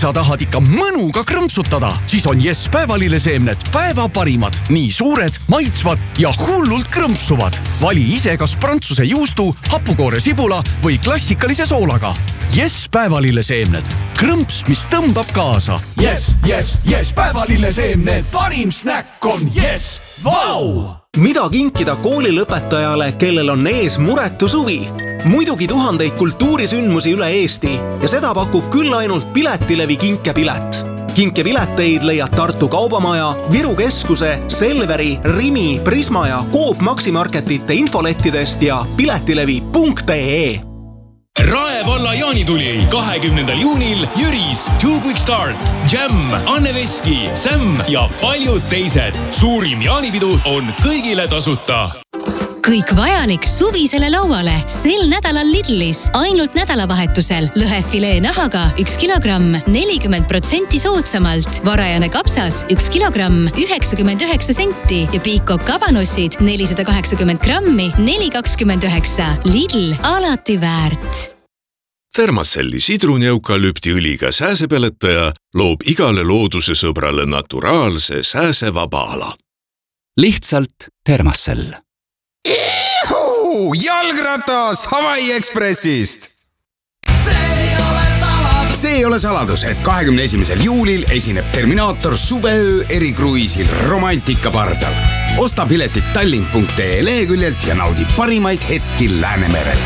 sa tahad ikka mõnuga krõmpsutada, siis on Yes päevalilleseemned päeva parimad. Nii suured, maitsvad ja hullult krõmpsuvad. Vali ise kas prantsuse juustu, hapukoore sibula või klassikalise soolaga. Yes päevalilleseemned. Krõmps, mis tõmbab kaasa. Yes, päevalilleseemned. Parim snäkk on Yes. Vau! Mida kinkida koolilõpetajale, kellel on ees muretu suvi? Muidugi tuhandeid kultuurisündmusi üle Eesti ja seda pakub küll ainult Piletilevi kinkepilet. Kinkepileteid leiad Tartu Kaubamaja, Viru Keskuse, Selveri, Rimi, Prisma ja Coop Maximarketite infolettidest ja piletilevi.ee. Rae valla jaanituli 20. juunil Jüris, Two Quick Start, Jam, Anne Veski, Sam ja paljud teised. Suurim jaanipidu on kõigile tasuta. Kõik vajalik suvisele lauale sel nädalal Lidlis. Ainult nädalavahetusel lõhefilee nahaga 1 kilogramm 40% soodsamalt. Varajane kapsas 1 kilogramm 99 senti ja piikok kabanossid 480 grammi 4,29. Lidl alati väärt. Thermacelli sidruni-eukalüptiõliga sääsepeletaja loob igale looduse sõbrale naturaalse sääsevaba ala. Lihtsalt Thermacell. Jalgratas Hawaii Expressist! See ei ole saladus, et 21. juulil esineb Terminaator suveöö erikruiisil Romantika pardal. Osta piletit tallink.ee leheküljelt ja naudi parimaid hetki Läänemerel.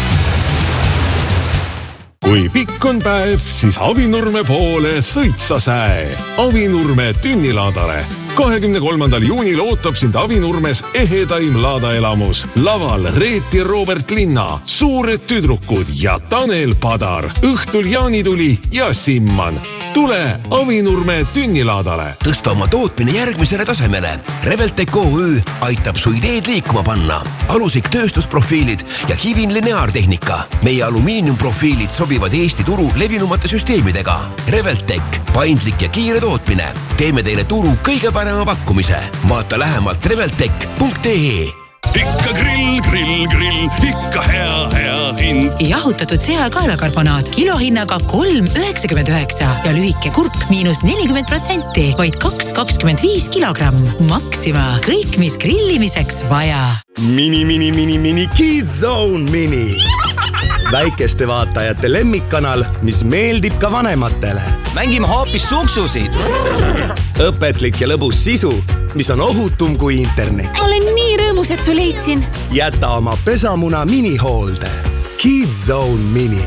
Kui pikk on päev, siis Avinurme poole sõitsa säe. Avinurme tünnilaadale. 23. juunil ootab sind Avinurmes ehedaim laadaelamus. Laval Reeti Robert Linna, Suured tüdrukud ja Tanel Padar. Õhtul jaanituli ja Simman. Tule Avinurme tünnilaadale. Tõsta oma tootmine järgmisele tasemele. Reveltec OÜ aitab su ideed liikuma panna. Alusik tööstusprofiilid ja Kivin lineaartehnika. Meie alumiiniumprofiilid sobivad Eesti turu levinumate süsteemidega. Reveltec, paindlik ja kiire tootmine. Teeme teile turu kõige parema pakkumise. Vaata lähemalt reveltec.ee. Ikka grill, ikka hea hind. Jahutatud seakaelakarbonaat kilohinnaga 3,99 ja lühike kurk -40%, vaid 2,25 kilogramm. Maxima, kõik mis grillimiseks vaja. Mini Kids Zone Mini. Väikeste vaatajate lemmikkanal, mis meeldib ka vanematele. Mängime hoopis suksusid. Õpetlik ja lõbus sisu, mis on ohutum kui internet. Olen nii rõõmus, et su leidsin. Jäta oma pesamuna minihoolde. Kids Zone Mini.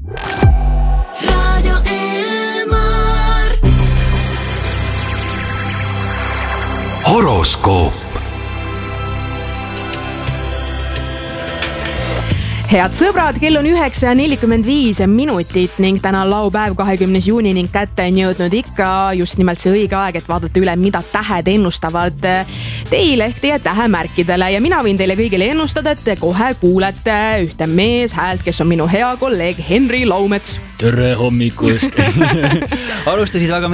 Radio Elmar. Horoskoop. Head sõbrad, kell on 9:45 minutit ning täna laupäev 20. juuni ning kätte on jõudnud ikka just nimelt see õige aeg, et vaadata üle, mida tähed ennustavad teile ehk teie tähemärkidele. Ja mina võin teile kõigile ennustada, et te kohe kuulete ühte meeshäält, kes on minu hea kolleeg Henri Laumets. Tere hommikust! Alustasid väga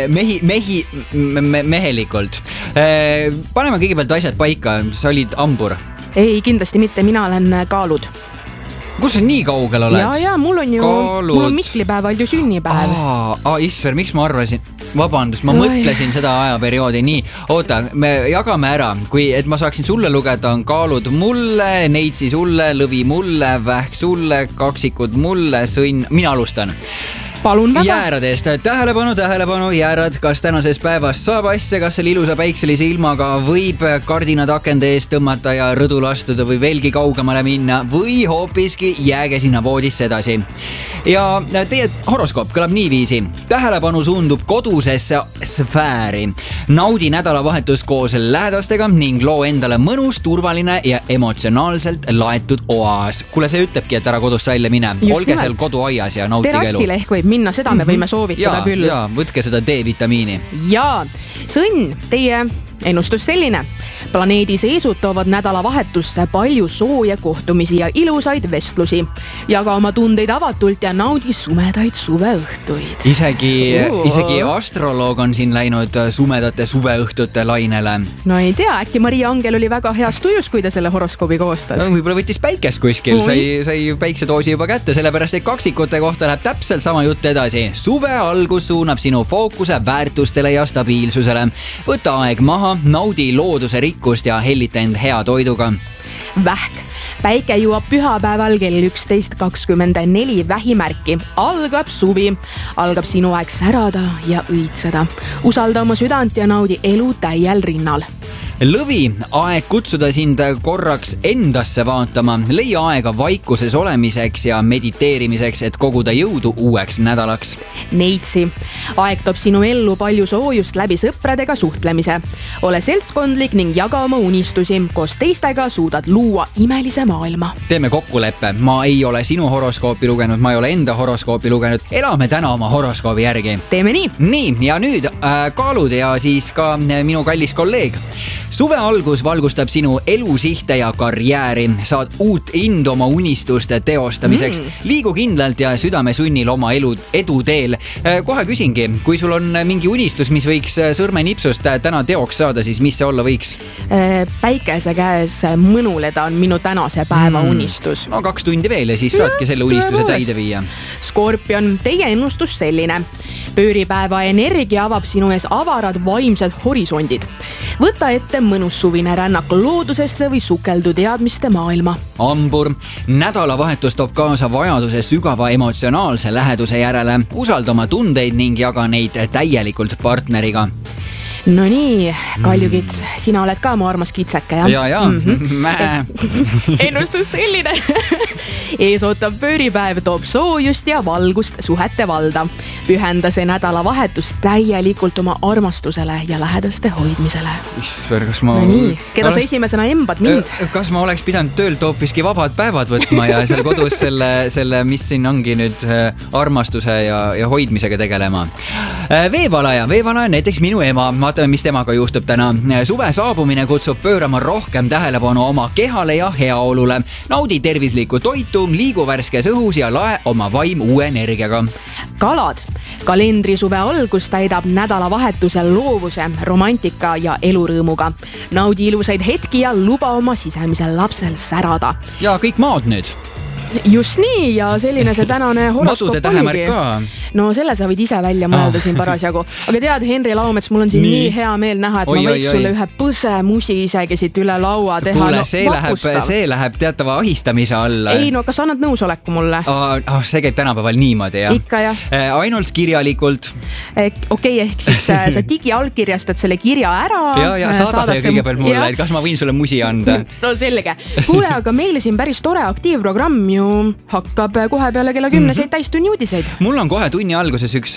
mehelikult. Paneme kõigepealt asjad paika, sa olid ambur. Ei, kindlasti mitte, mina olen Kaalud. Kus sa nii kaugel oled? Ja, mul on Mihklipäeval ju sünnipäev. Isfer, miks ma arvasin? Vabandust, ma mõtlesin seda ajaperioodi nii. Oota, me jagame ära. Kui et ma saaksin sulle lugeda, on Kaalud mulle, Neitsi sulle, Lõvi mulle, Vähk sulle, Kaksikud mulle, Sõnn. Mina alustan. Palun väga. Jääradest. Tähelepanu, jäärad. Kas tänases päevas saab asja, kas selle ilusa päikselise ilmaga võib kardinad akende eest tõmmata ja rõdul astuda või veelgi kaugemale minna või hoopiski jääge sinna voodisse edasi. Ja teie horoskoop kõlab niiviisi. Tähelepanu suundub kodusesse sfääri. Naudi nädalavahetus koos lähedastega ning loo endale mõnus, turvaline ja emotsionaalselt laetud oas. Kuule, see ütlebki, et ära kodust välja mine. Olge seal koduaias ja nautige elu. Terrassile ehk võib minna, seda me võime soovitada küll. Ja, võtke seda D-vitamiini. Ja, Sõnn, teie ennustus selline. planeedi seesud toovad nädalavahetusse palju sooja kohtumisi ja ilusaid vestlusi. Jaga oma tundeid avatult ja naudi sumedaid suveõhtuid. Isegi astroloog on siin läinud sumedate suveõhtute lainele. No ei tea, äkki Maria Angel oli väga heas tujus, kui ta selle horoskoobi koostas. No, võib-olla võttis päikest kuskil, sai päiksedoosi juba kätte, sellepärast et kaksikute kohta läheb täpselt sama jutt edasi. Suve algus suunab sinu fookuse väärtustele ja stabiilsusele. Võta aeg maha, naudi looduse rikkust ja hellita end hea toiduga. Vähk. Päike jõuab pühapäeval kell 11.24 vähimärki. Algab suvi. Algab sinu aeg särada ja õitseda. Usalda oma südant ja naudi elu täiel rinnal. Lõvi, aeg kutsuda sind korraks endasse vaatama. Leia aega vaikuses olemiseks ja mediteerimiseks, et koguda jõudu uueks nädalaks. Neitsi, aeg toob sinu ellu palju soojust läbi sõpradega suhtlemise. Ole seltskondlik ning jaga oma unistusi. Koos teistega suudad luua imelise maailma. Teeme kokkuleppe. Ma ei ole sinu horoskoopi lugenud, ma ei ole enda horoskoopi lugenud. Elame täna oma horoskoobi järgi. Teeme nii. Nii, ja nüüd kaalud ja siis ka minu kallis kolleeg. Suve algus valgustab sinu elusihte ja karjääri. Saad uut indu oma unistuste teostamiseks. Liigu kindlalt ja südamesunnil oma edu teel. Kohe küsingi, kui sul on mingi unistus, mis võiks sõrmenipsust täna teoks saada, siis mis see olla võiks? Päikese käes mõnuleda on minu tänase päeva unistus. No 2 tundi veel ja siis saadki selle unistuse täide viia. Skorpion, teie ennustus selline. Pööripäeva energia avab sinu ees avarad vaimsed horisondid. Võta ette mõnus suvine rännak loodusesse või sukeldu teadmiste maailma. Ambur, nädalavahetus toob kaasa vajaduse sügava emotsionaalse läheduse järele. Usalda oma tundeid ning jaga neid täielikult partneriga. No nii, Kaljukits, sina oled ka mu armas kitseke, jah? Ja. Ennustus selline. Ees ootab pööripäev, toob soojust ja valgust suhete valda. Pühenda see nädalavahetus täielikult oma armastusele ja lähedaste hoidmisele. No nii, keda sa esimesena embad mind? Kas ma oleks pidanud töölt hoopiski vabad päevad võtma ja seal kodus selle mis siin ongi nüüd armastuse ja hoidmisega tegelema? Veevalaja näiteks minu ema. Vaatame, mis temaga juhtub täna. Suve saabumine kutsub pöörama rohkem tähelepanu oma kehale ja heaolule. Naudi tervislikku toitu, liigu värskes õhus ja lae oma vaim uue energiaga. Kalad. Kalendrisuve algus täidab nädalavahetusel loovuse, romantika ja elurõõmuga. Naudi ilusaid hetki ja luba oma sisemisel lapsel särada. Ja kõik maad nüüd. Just nii ja selline see tänane horoskoop oligi. No selle sa võid ise välja mõelda siin parasjagu. Aga tead, Henri Laumets, mul on siin nii hea meel näha, et ma võiks sulle ühe põsemusi isegi siit üle laua teha. Kuule, see läheb teatava ahistamise alla. Ei, no kas annad nõusoleku mulle? See käib tänapäeval niimoodi, jah? Ikka, jah. Ainult kirjalikult. Okei, ehk siis sa digiallkirjastad selle kirja ära. Ja saada see kõigepealt mulle, et kas ma võin sulle musi anda? No selge. Kuule, aga meile siin päris tore aktiivprogramm hakkab kohe peale kella 10 täistunni uudiseid. Mul on kohe tunni alguses üks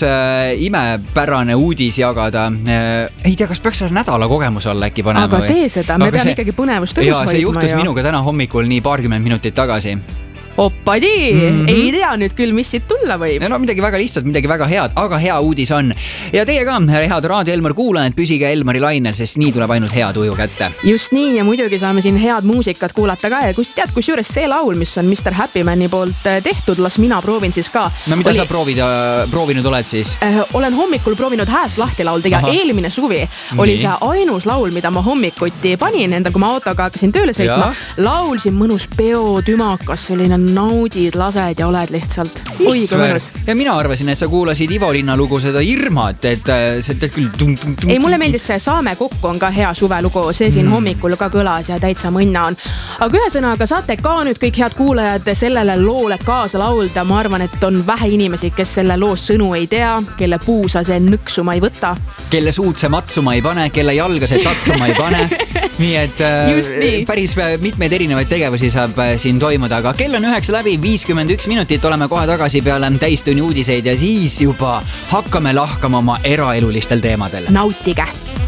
imepärane uudis jagada. Ei tea, kas peaks selle nädala kogemus olla äkki panema? Aga tee seda, me peame ikkagi põnevust õhus hoidma. See juhtus minuga täna hommikul nii 20 minutit tagasi. Oppadi, ei tea nüüd küll, mis siit tulla võib. No midagi väga lihtsalt, midagi väga head, aga hea uudis on. Ja teie ka, head Raadio Elmar kuulajad, püsige Elmari lainel, sest nii tuleb ainult hea tuju kätte. Just nii ja muidugi saame siin head muusikat kuulata ka ja kus juures see laul, mis on Mr. Happymani poolt tehtud, las mina proovin siis ka. No mida sa proovinud oled siis? Olen hommikul proovinud häält lahti laulda ja eelmine suvi oli see ainus laul, mida ma hommikuti panin endal, kui ma autoga hakkasin tööle sõitma. Laulsin mõnus peotümakas, selline naudid, lased ja oled lihtsalt õige mõnus. Ja mina arvasin, et sa kuulasid Ivo Linna lugu seda Irmat, et see teed küll Ei, mulle meeldis see Saame kokku on ka hea suvelugu, see siin hommikul ka kõlas ja täitsa mõnna on. Aga ühesõnaga saate ka nüüd kõik head kuulajad sellele loole kaasa laulda. Ma arvan, et on vähe inimesi, kes selle loos sõnu ei tea, kelle puusa see nõksuma ei võta. Kelle suud see matsuma ei pane, kelle jalga see tatsuma ei pane. Nii et päris mitmeid erinevaid tegevusi saab siin toimuda, aga kell on 9 läbi 51 minutit, oleme kohe tagasi peale täistunni uudiseid ja siis juba hakkame lahkama oma eraelulistel teemadel. Nautige!